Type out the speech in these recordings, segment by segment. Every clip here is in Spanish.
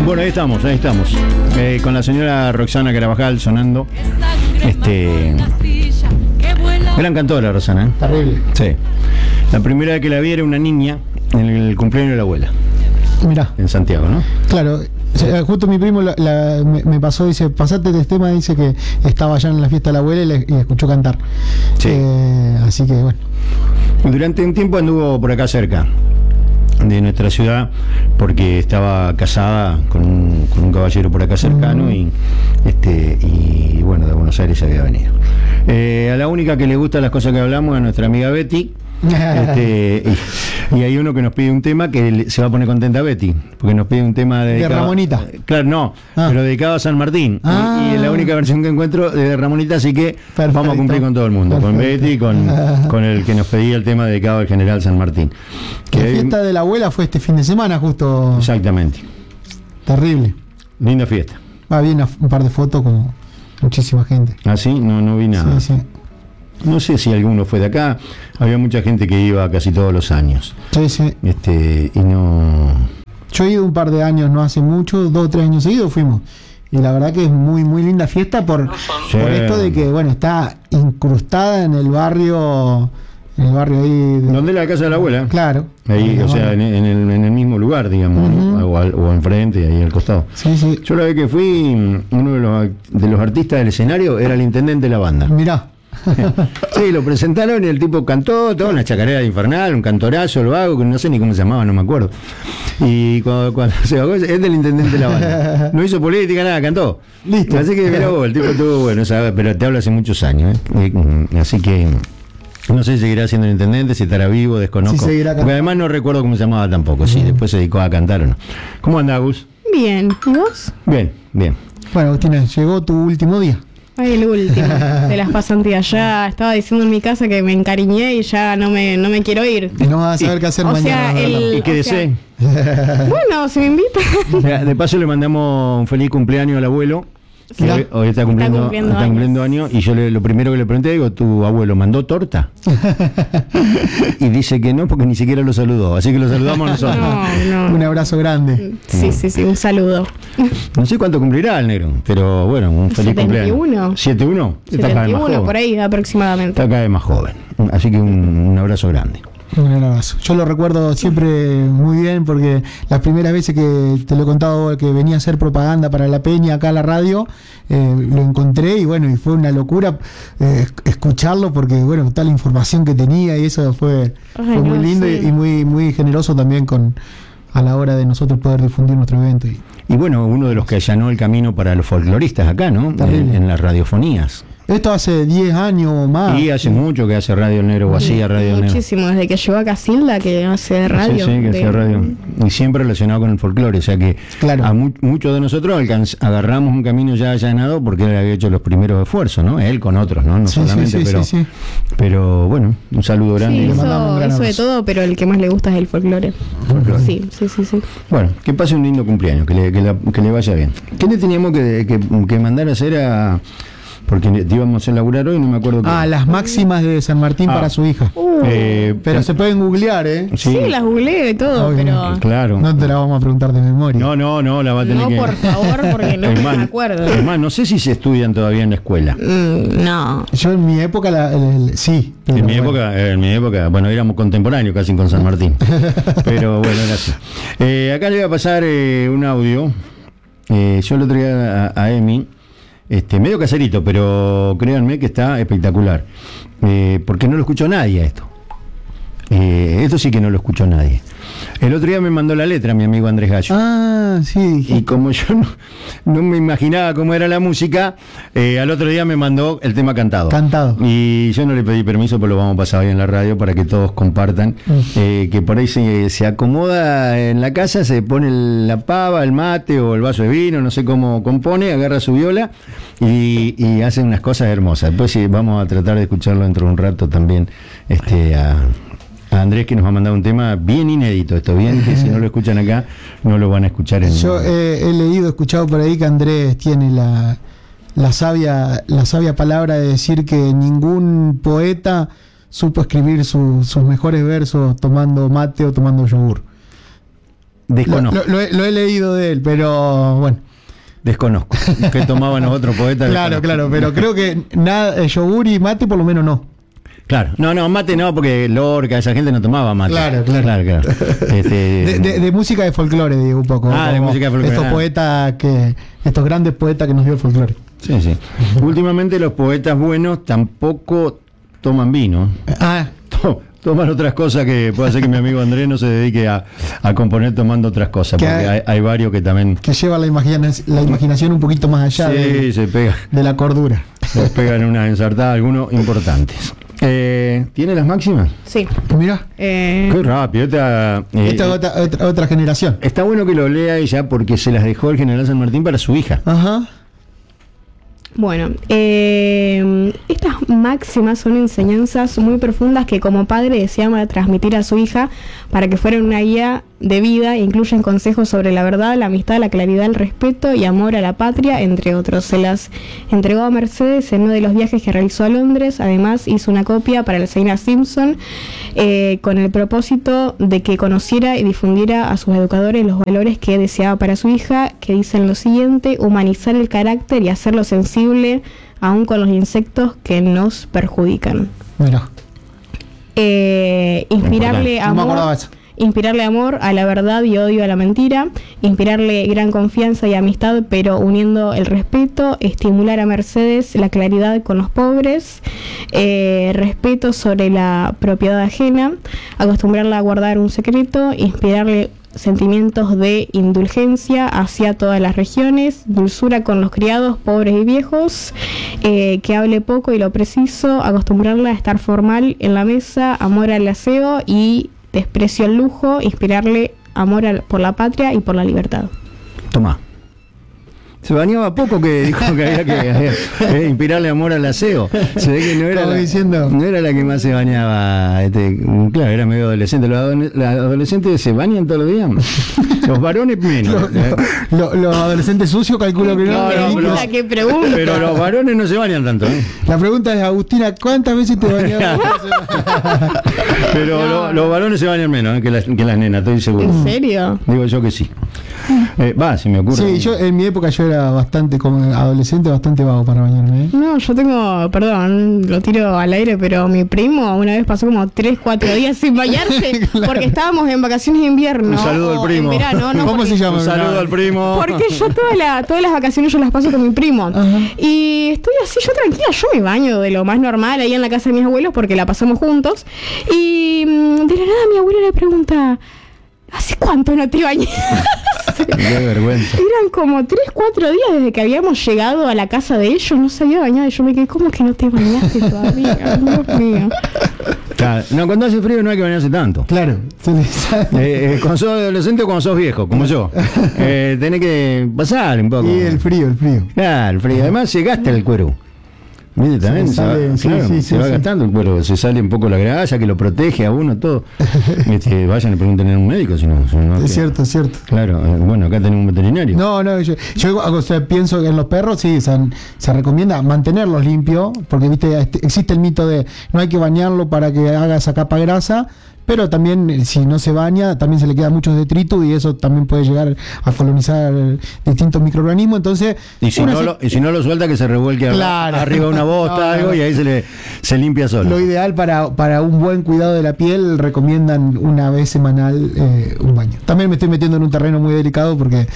Bueno, ahí estamos. Con la señora Roxana Carabajal sonando. Gran cantora, Roxana, ¿eh? Terrible. Sí. La primera vez que la vi era una niña en el cumpleaños de la abuela. Mirá. En Santiago, ¿no? Claro. Justo mi primo me pasó, dice, pasate de este tema, dice que estaba allá en la fiesta de la abuela y escuchó cantar. Sí. Así que bueno. Durante un tiempo anduvo por acá cerca de nuestra ciudad porque estaba casada con un caballero por acá cercano y bueno, de Buenos Aires había venido. A la única que le gustan las cosas que hablamos es a nuestra amiga Betty. Y hay uno que nos pide un tema que se va a poner contenta Betty, porque nos pide un tema dedicado de Ramonita. Claro, no, pero dedicado a San Martín. Y es la única versión que encuentro de Ramonita, así que perfecto. Vamos a cumplir con todo el mundo, perfecto. Con Betty, con el que nos pedía el tema dedicado al general San Martín. La fiesta de la abuela fue este fin de semana, justo. Exactamente. Terrible. Linda fiesta. Vi un par de fotos con muchísima gente. ¿Ah, sí? No vi nada. Sí. No sé si alguno fue de acá. Había mucha gente que iba casi todos los años. Sí. Y no... Yo he ido un par de años, no hace mucho, 2 o 3 años seguidos fuimos. Y la verdad que es muy, muy linda fiesta por esto de que, bueno, está incrustada en el barrio ahí. ¿Dónde es la casa de la abuela? Claro. Ahí, o sea, en el mismo lugar, digamos, ¿no? o enfrente, ahí al costado. Sí. Yo la vez que fui, uno de los artistas del escenario era el intendente de la banda. Mirá. Sí, lo presentaron y el tipo cantó toda una chacarera infernal, un cantorazo, el vago, que no sé ni cómo se llamaba, no me acuerdo. Y cuando se bajó, es del intendente de la banda. No hizo política, nada, cantó. Listo. Así que mirá vos, el tipo estuvo bueno, ¿sabes? Pero te hablo hace muchos años, así que no sé si seguirá siendo el intendente, si estará vivo, desconozco. Sí, porque además no recuerdo cómo se llamaba tampoco, si después se dedicó a cantar o no. ¿Cómo andás, Gus? Bien, ¿y vos? Bien. Bueno, Agustina, llegó tu último día. Ay, el último de las pasantías. Ya estaba diciendo en mi casa que me encariñé y ya no me quiero ir. Y no vas a saber qué hacer mañana. ¿Y qué desee? Bueno, si me invitan. De paso le mandamos un feliz cumpleaños al abuelo. Que hoy está cumpliendo años. Y yo lo primero que le pregunté, digo, ¿tu abuelo mandó torta? Y dice que no, porque ni siquiera lo saludó. Así que lo saludamos nosotros. No. Un abrazo grande. Sí, un saludo. No sé cuánto cumplirá el negro, pero bueno, un feliz 71. cumpleaños. ¿71? 71, por ahí aproximadamente. Está cada vez más joven. Así que un abrazo grande. Un gran abrazo. Yo lo recuerdo siempre muy bien porque las primeras veces que te lo he contado que venía a hacer propaganda para La Peña acá a la radio, lo encontré y bueno, y fue una locura escucharlo porque bueno, toda la información que tenía y eso fue muy lindo y muy generoso también a la hora de nosotros poder difundir nuestro evento. Y bueno, uno de los que allanó el camino para los folcloristas acá, ¿no? En las radiofonías. Esto hace 10 años o más. Y hace mucho que hace Radio Negro o hacía Radio Negro. Muchísimo, desde que llegó a Casilda que hace radio. Sí, que hacía radio. Y siempre relacionado con el folclore, o sea que claro. A muchos de nosotros agarramos un camino ya allanado porque él había hecho los primeros esfuerzos, ¿no? Él con otros, ¿no? No solamente, pero bueno, un saludo grande. Sí, hizo de todo, pero el que más le gusta es el folclore. Sí. Bueno, que pase un lindo cumpleaños, que le vaya bien. ¿Qué le teníamos que mandar a hacer a...? Porque íbamos a laburar hoy, no me acuerdo. Las máximas de San Martín para su hija. Pero se pueden googlear, ¿eh? Sí, las googleé y todo, pero... Claro. No te la vamos a preguntar de memoria. No, la va a tener que... No, por favor, porque no me acuerdo. Es más, no sé si se estudian todavía en la escuela. No. Yo en mi época, sí. En mi época, bueno, éramos contemporáneos casi con San Martín. Pero bueno, era así. Acá le voy a pasar un audio. Yo lo traía a Emi. Medio caserito, pero créanme que está espectacular, porque no lo escuchó nadie esto. Esto sí que no lo escuchó nadie. El otro día me mandó la letra mi amigo Andrés Gallo. Sí. Y como yo no me imaginaba cómo era la música, al otro día me mandó el tema cantado. Y yo no le pedí permiso, pero lo vamos a pasar hoy en la radio para que todos compartan. Que por ahí se acomoda en la casa, se pone la pava, el mate o el vaso de vino, no sé cómo compone, agarra su viola y hace unas cosas hermosas. Después sí, vamos a tratar de escucharlo dentro de un rato también a Andrés, que nos ha mandado un tema bien inédito, esto bien, que si no lo escuchan acá, no lo van a escuchar Yo he escuchado por ahí que Andrés tiene la sabia palabra de decir que ningún poeta supo escribir sus mejores versos tomando mate o tomando yogur. Desconozco. Lo he leído de él, pero bueno. Desconozco. ¿Qué tomaban los otros poetas? Claro, pero creo que nada, yogur y mate por lo menos no. Claro, no, mate no, porque Lorca, esa gente no tomaba mate. Claro. De música de folclore, digo, un poco. De música de folclore. Estos grandes poetas que nos dio el folclore. Sí. Últimamente los poetas buenos tampoco toman vino. Toman otras cosas que puede hacer que mi amigo Andrés no se dedique a componer tomando otras cosas, porque hay varios que también... Que llevan la imaginación un poquito más allá se pega, de la cordura. Se pegan una ensartada, algunos importantes. ¿Tiene las máximas? Sí. Mirá. Qué rápido. Esta es otra generación. Está bueno que lo lea ella porque se las dejó el general San Martín para su hija. Ajá. Bueno, estas máximas son enseñanzas muy profundas que como padre deseaba transmitir a su hija para que fueran una guía de vida e incluyen consejos sobre la verdad, la amistad, la claridad, el respeto y amor a la patria, entre otros. Se las entregó a Mercedes en uno de los viajes que realizó a Londres. Además hizo una copia para la señora Simpson con el propósito de que conociera y difundiera a sus educadores los valores que deseaba para su hija, que dicen lo siguiente: humanizar el carácter y hacerlo sensible aún con los insectos que nos perjudican. Mira. Inspirarle amor. No me acordaba eso. Inspirarle amor a la verdad y odio a la mentira, inspirarle gran confianza y amistad, pero uniendo el respeto, estimular a Mercedes la claridad con los pobres, respeto sobre la propiedad ajena, acostumbrarla a guardar un secreto, inspirarle sentimientos de indulgencia hacia todas las regiones, dulzura con los criados, pobres y viejos, que hable poco y lo preciso, acostumbrarla a estar formal en la mesa, amor al aseo y desprecio al lujo, inspirarle amor por la patria y por la libertad. Tomá. Se bañaba poco que dijo que había que inspirarle amor al aseo. Se ve que no era la que más se bañaba. Claro, era medio adolescente. Los adolescentes se bañan todos los días. Los varones menos. Los adolescentes sucios calculo que no. Pero los varones no se bañan tanto. La pregunta es, Agustina, ¿cuántas veces te bañabas? Pero los varones se bañan menos que las nenas, estoy seguro. ¿En serio? Digo yo que sí. Si me ocurre. Sí, yo en mi época yo era bastante, como adolescente, bastante vago para bañarme. No, yo tengo, perdón, lo tiro al aire, pero mi primo una vez pasó como 3-4 días sin bañarse porque estábamos en vacaciones de invierno. Un saludo al primo. En verano, ¿Cómo se llama? Un saludo al primo. Porque yo todas las vacaciones yo las paso con mi primo. Ajá. Y estoy así, yo tranquila, yo me baño de lo más normal ahí en la casa de mis abuelos porque la pasamos juntos. Y de la nada mi abuela le pregunta: ¿hace cuánto no te bañas? Qué vergüenza. Eran como 3-4 días desde que habíamos llegado a la casa de ellos, no se había bañado. Y yo me quedé, ¿cómo que no te bañaste todavía? Dios mío. Claro. No, cuando hace frío no hay que bañarse tanto. Claro. Cuando sos adolescente o cuando sos viejo, como yo. Tenés que pasar un poco. Y el frío. Claro, el frío. Además se gasta el cuero. Mire, también se va gastando el cuero, se sale un poco la grasa que lo protege a uno, todo. Vayan y pregunten a un médico, si no es cierto. Claro, bueno, acá tenemos un veterinario. No, yo pienso que en los perros sí, se recomienda mantenerlos limpios, porque viste existe el mito de no hay que bañarlo para que haga esa capa grasa. Pero también, si no se baña, también se le queda muchos detritus y eso también puede llegar a colonizar distintos microorganismos. Entonces, y si no lo suelta, que se revuelque arriba una bosta, algo, y ahí se limpia solo. Lo ideal para un buen cuidado de la piel, recomiendan una vez semanal un baño. También me estoy metiendo en un terreno muy delicado porque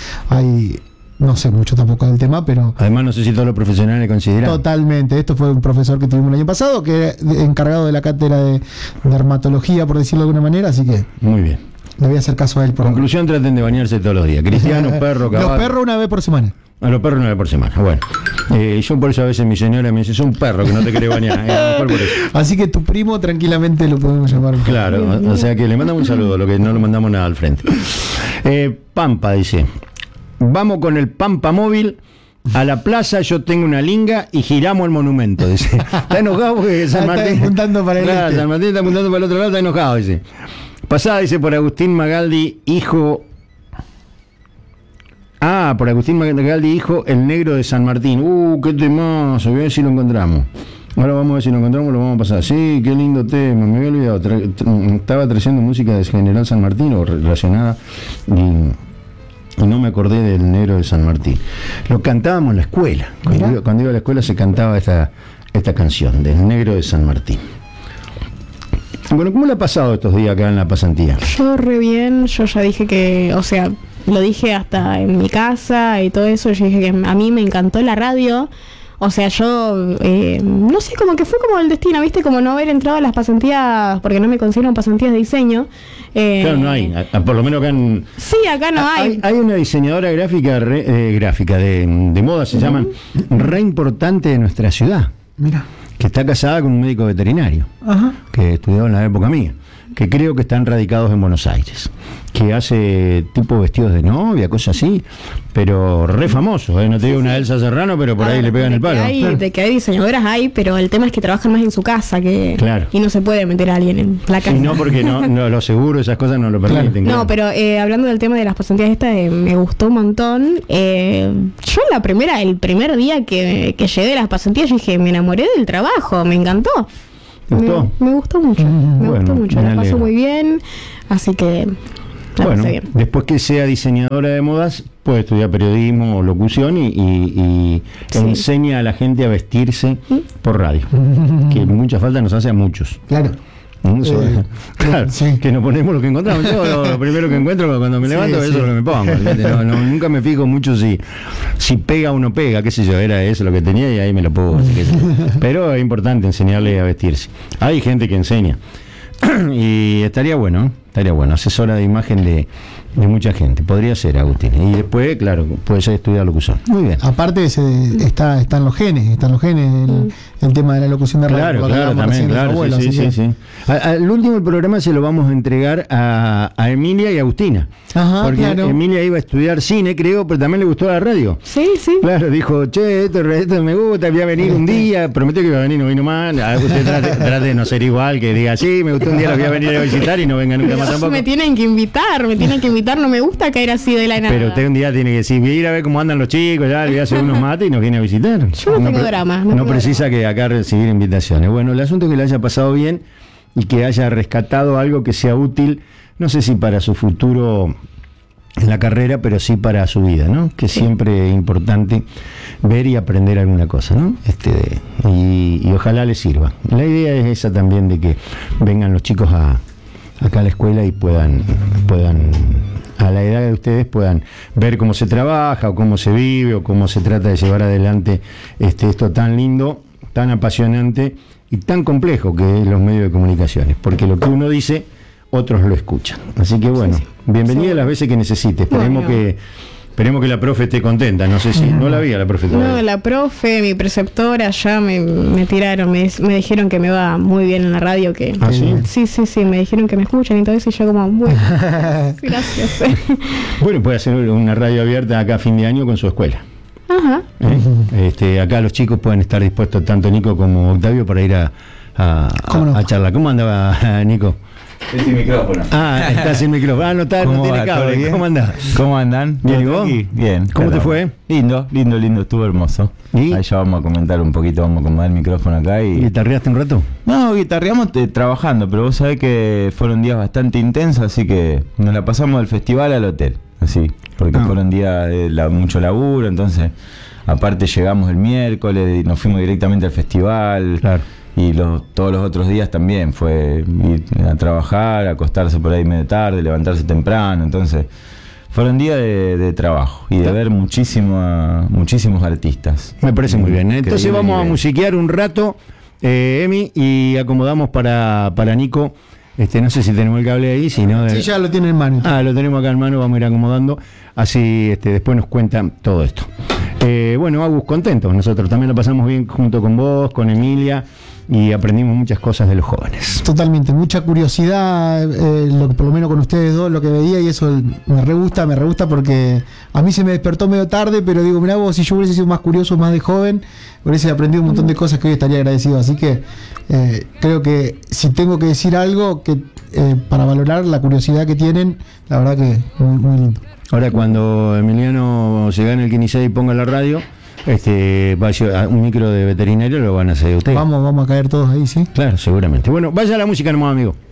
no sé mucho tampoco del tema, pero... Además, no sé si todos los profesionales consideran. Totalmente. Esto fue un profesor que tuvimos el año pasado, que es encargado de la cátedra de dermatología, por decirlo de alguna manera, así que... Muy bien. Le voy a hacer caso a él. Conclusión, traten de bañarse todos los días. Cristianos, perros, caballos. Los perros una vez por semana. A los perros una vez por semana. Bueno, yo por eso a veces mi señora me dice, es un perro que no te quiere bañar. Mejor por eso. Así que tu primo tranquilamente lo podemos llamar. Claro, o sea que le mandamos un saludo, lo que no le mandamos nada al frente. Pampa dice: vamos con el Pampa móvil a la plaza, yo tengo una linga y giramos el monumento, dice. Está enojado porque San Martín está apuntando para el este. San Martín está apuntando para el otro lado, está enojado, dice. Pasada, dice, por Agustín Magaldi, hijo... por Agustín Magaldi, hijo, el negro de San Martín. Qué temazo, voy a ver si lo encontramos. Ahora vamos a ver si nos encontramos, lo vamos a pasar. Sí, qué lindo tema, me había olvidado. Estaba trayendo música de General San Martín o relacionada y no me acordé del Negro de San Martín. Lo cantábamos en la escuela. Cuando iba a la escuela se cantaba esta canción del Negro de San Martín. Bueno, ¿cómo le ha pasado estos días acá en la pasantía? Yo re bien, yo ya dije que, o sea, lo dije hasta en mi casa y todo eso, yo dije que a mí me encantó la radio. O sea, yo, no sé, como que fue como el destino, ¿viste? Como no haber entrado a las pasantías, porque no me considero pasantías de diseño. Claro, no hay, por lo menos acá en... Sí, acá no hay. Hay una diseñadora gráfica de moda, se llaman, re importante de nuestra ciudad. Mira. Que está casada con un médico veterinario, que estudió en la época mía, que creo que están radicados en Buenos Aires, que hace tipo vestidos de novia, cosas así, pero re famoso, no te digo una Elsa Serrano, pero por ahí le pegan el palo. De que hay diseñadoras hay, pero el tema es que trabajan más en su casa, y no se puede meter a alguien en la casa. Y no, porque no los seguros, esas cosas no lo permiten. Claro. No, pero hablando del tema de las pasantías me gustó un montón. Yo el primer día que llegué a las pasantías, yo dije, me enamoré del trabajo, me encantó. ¿Gustó? Me gustó mucho, gustó mucho, la paso muy bien, así que bien. Después que sea diseñadora de modas, puede estudiar periodismo o locución y enseña a la gente a vestirse por radio, que mucha falta nos hace a muchos. Claro. Claro, sí. Que nos ponemos lo que encontramos. Yo lo primero que encuentro cuando me levanto, eso es lo que me pongo. Nunca me fijo mucho si pega o no pega, qué sé yo, era eso lo que tenía y ahí me lo pongo. Pero es importante enseñarle a vestirse. Hay gente que enseña y estaría bueno, asesora de imagen de mucha gente. Podría ser, Agustín. Y después, claro, puede ser estudiar locución. Muy bien. Aparte están los genes, el tema de la locución de radio. Claro, también, abuelos, sí. Al último programa se lo vamos a entregar a Emilia y Agustina. Porque Emilia iba a estudiar cine, creo, pero también le gustó la radio. Sí. Claro, dijo, che, esto me gusta, voy a venir un día, prometió que iba a venir, no vino más. Usted trate de no ser igual, que diga, sí, me gustó un día, los voy a venir a visitar y no venga nunca más tampoco. Me tienen que invitar, no me gusta caer así de la nada. Pero usted un día tiene que decir, voy a ir a ver cómo andan los chicos, ya le voy a hacer unos mates y nos viene a visitar. Yo no tengo drama. No precisa que acá recibir invitaciones. Bueno, el asunto es que le haya pasado bien y que haya rescatado algo que sea útil, no sé si para su futuro en la carrera, pero sí para su vida, ¿no? Que siempre es importante ver y aprender alguna cosa, ¿no? Y ojalá le sirva. La idea es esa también, de que vengan los chicos acá a la escuela y puedan a la edad de ustedes puedan ver cómo se trabaja o cómo se vive o cómo se trata de llevar adelante esto tan lindo, tan apasionante y tan complejo que es los medios de comunicaciones, porque lo que uno dice otros lo escuchan. Así que bueno, bienvenida las veces que necesite. Esperemos que la profe esté contenta. No sé si no la vi a la profe todavía. No, la profe, mi preceptora ya me tiraron, me dijeron que me va muy bien en la radio, que sí, me dijeron que me escuchan y todo eso, y yo como, bueno, gracias. Bueno, puede hacer una radio abierta acá a fin de año con su escuela. Acá los chicos pueden estar dispuestos, tanto Nico como Octavio, para ir a charlar. ¿Cómo andaba, Nico? Sin micrófono. Está sin micrófono. No tiene cable. ¿Cómo andás? ¿Cómo andan? ¿Bien y vos? Bien. ¿Cómo te fue? Lindo, estuvo hermoso. ¿Y? Ahí ya vamos a comentar un poquito, vamos a acomodar el micrófono acá y... ¿Guitarreaste un rato? No, guitarreamos trabajando, pero vos sabés que fueron días bastante intensos, así que nos la pasamos del festival al hotel, así, porque fueron días de mucho laburo, entonces, aparte llegamos el miércoles y nos fuimos directamente al festival. Claro. Y todos los otros días también fue ir a trabajar, acostarse por ahí medio tarde, levantarse temprano. Entonces, fueron días de trabajo y de ver muchísimos artistas. Me parece muy bien. Entonces vamos a musiquear un rato, Emi, y acomodamos para Nico. No sé si tenemos el cable ahí, si no... Sí, ya lo tiene en mano. Lo tenemos acá en mano, vamos a ir acomodando. Así después nos cuentan todo esto. Bueno, Agus, contentos. Nosotros también lo pasamos bien junto con vos, con Emilia, y aprendimos muchas cosas de los jóvenes. Totalmente, mucha curiosidad, por lo menos con ustedes dos, lo que veía, y eso me re gusta porque a mí se me despertó medio tarde, pero digo, mirá vos, si yo hubiese sido más curioso, más de joven, hubiese aprendido un montón de cosas que hoy estaría agradecido. Así que creo que si tengo que decir algo que para valorar la curiosidad que tienen, la verdad que muy lindo. Ahora, cuando Emiliano se gane el 15 y ponga la radio, un micro de veterinario lo van a hacer ustedes. Vamos a caer todos ahí, sí. Claro, seguramente. Bueno, vaya la música nomás, amigo.